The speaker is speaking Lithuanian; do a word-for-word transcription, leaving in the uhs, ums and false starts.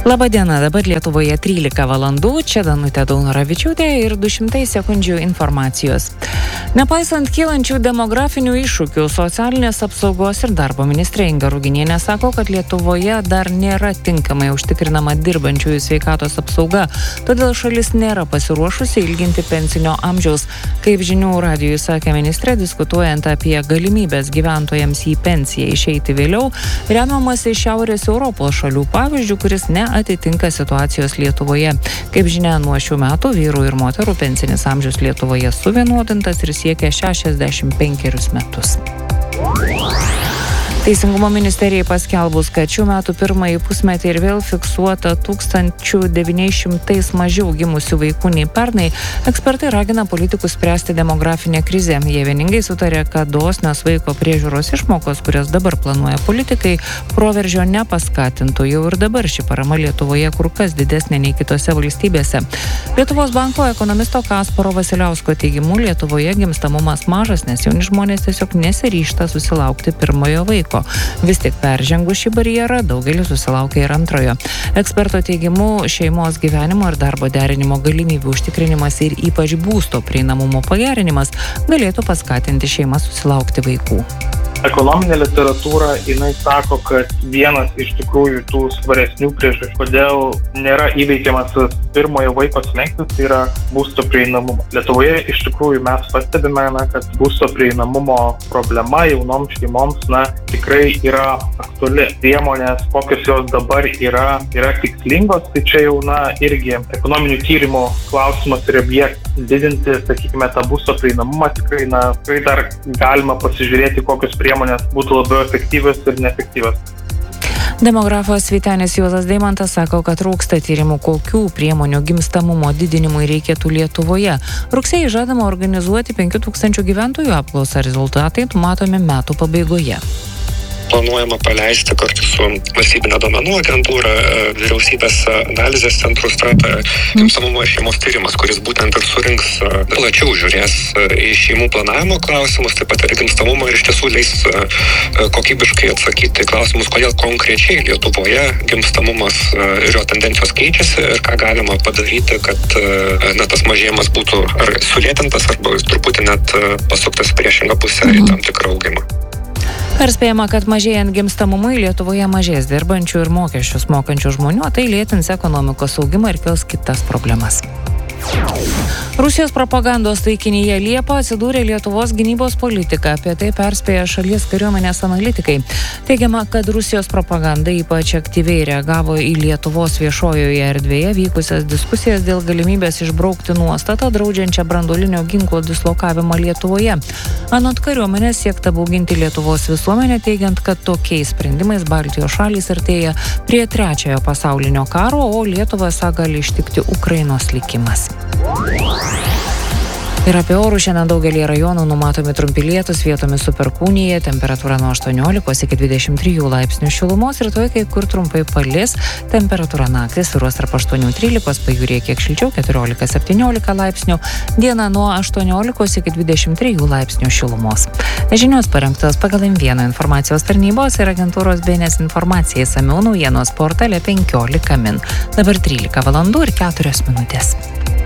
Labadiena, dabar Lietuvoje trylika valandų, čia Danutė Daunoravičiūtė ir du šimtai sekundžių informacijos. Nepaisant kylančių demografinių iššūkių, socialinės apsaugos ir darbo ministrė Inga Ruginienė sako, kad Lietuvoje dar nėra tinkamai užtikrinama dirbančiųjų sveikatos apsauga, todėl šalis nėra pasiruošusi ilginti pensinio amžiaus. Kaip žinių radijui sakė ministrė, diskutuojant apie galimybės gyventojams į pensiją išeiti vėliau, remiamasi Šiaurės Europos šalių pavyzdžių, kuris ne atitinka situacijos Lietuvoje. Kaip žinia, nuo šių metų vyrų ir moterų pensinis amžius Lietuvoje suvienodintas ir siekia šešiasdešimt penkerius metus. Teisingumo ministerijai paskelbus, kad šių metų pirmąjį pusmetį ir vėl fiksuota tūkstantis devyni šimtai mažiau gimusių vaikų nei pernai, ekspertai ragina politikus spręsti demografinę krizę. Jie vieningai sutarė, kad dosnios vaiko priežiūros išmokos, kurias dabar planuoja politikai, proveržio nepaskatintų. Jau ir dabar ši parama Lietuvoje kur kas didesnė nei kitose valstybėse. Lietuvos banko ekonomisto Kasparo Vasiliausko teigimu, Lietuvoje gimstamumas mažas, nes jauni žmonės tiesiog nesiryžta susilaukti pirmojo vaiko. Vis tik peržengus šį barjerą, daugelis susilaukia ir antrojo. Eksperto teigimu, šeimos gyvenimo ir darbo derinimo galimybių užtikrinimas ir ypač būsto prieinamumo pagerinimas galėtų paskatinti šeimą susilaukti vaikų. Ekonominė literatūra, jinai sako, kad vienas iš tikrųjų tų svaresnių priežasčių, kodėl nėra įveikiamas pirmojo vaiko slenkstis, tai yra būsto prieinamumo. Lietuvoje iš tikrųjų mes pastebime, na, kad būsto prieinamumo problema jaunoms šeimoms na, tikrai yra aktuali. Priemonės, kokios jos dabar yra, yra tikslingos, tai čia jau na, irgi ekonominių tyrimų klausimas ir objektas. Didinti, sakykime, tą būsto prieinamumą tikrai, na, tikrai dar galima pasižiūrėti, kokios priemonės būtų labiau efektyvios ir neefektyvios. Demografas Vytenis Juozas Deimantas sako, kad trūksta tyrimų, kokių priemonių gimstamumo didinimui reikėtų Lietuvoje. Rugsėjį žadama organizuoti penkių tūkstančių gyventojų apklausą, rezultatai matomi metų pabaigoje. Planuojama paleisti kartu su valstybinė duomenų agentūra, vyriausybės analizės centrų strata gimstamumo ir šeimos tyrimas, kuris būtent ir surinks plačiau žiūrės į šeimų planavimo klausimus, taip pat ir gimstamumo ir iš tiesų leis kokybiškai atsakyti klausimus, kodėl konkrečiai Lietuvoje gimstamumas ir jo tendencijos keičiasi ir ką galima padaryti, kad na, tas mažėjimas būtų ar sulėtintas arba truputį net pasuktas priešingą pusę į tam tikrą augimą. Perspėjama, kad mažėjant gimstamumui Lietuvoje mažės dirbančių ir mokesčius mokančių žmonių, tai lėtins ekonomikos augimą ir kels kitas problemas. Rusijos propagandos taikinyje Liepą atsidūrė Lietuvos gynybos politika. Apie tai perspėja šalies kariuomenės analitikai. Teigiama, kad Rusijos propaganda ypač aktyviai reagavo į Lietuvos viešojoje erdvėje vykusias diskusijas dėl galimybės išbraukti nuostatą draudžiančią branduolinio ginklo dislokavimą Lietuvoje. Anot kariuomenės siekta bauginti Lietuvos visuomenę, teigiant, kad tokiais sprendimais Baltijos šalys artėja prie trečiojo pasaulinio karo, o Lietuvą esą gali ištikti Ukrainos likimas. Ir apie orus šiandien daugelį rajonų numatomi trumpi lietūs, vietomis su perkūnija, temperatūra nuo aštuoniolikos iki dvidešimt trijų laipsnių šilumos, rytoj kai kur trumpai palis, temperatūra naktį svyruos tarp aštuonių trylikos, pajūryje kiek šilčiau keturiolika septyniolika laipsnių, diena nuo aštuoniolikos iki dvidešimt trijų laipsnių šilumos. Žinios parengtos pagal M vieną informacijos tarnybos ir agentūros B N S informacija, išsamiau naujienos portale penkiolika min. Dabar trylika valandų ir keturios minutės.